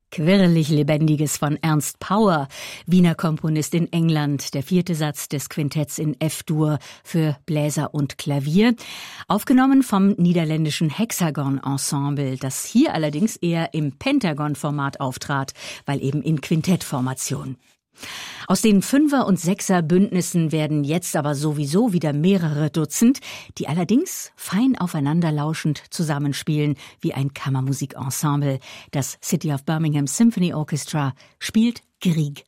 Quirlig Lebendiges von Ernst Pauer, Wiener Komponist in England, der 4. Satz des Quintetts in F-Dur für Bläser und Klavier, aufgenommen vom niederländischen Hexagon Ensemble, das hier allerdings eher im Pentagon-Format auftrat, weil eben in Quintettformation. Aus den 5er- und 6er-Bündnissen werden jetzt aber sowieso wieder mehrere Dutzend, die allerdings fein aufeinander lauschend zusammenspielen wie ein Kammermusikensemble. Das City of Birmingham Symphony Orchestra spielt Grieg.